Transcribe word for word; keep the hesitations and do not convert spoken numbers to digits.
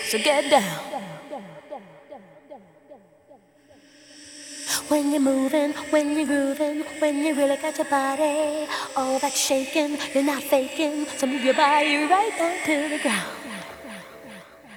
So get down. When you're moving, when you're grooving, when you really got your body all that shaking, you're not faking. So move your body right down to the ground.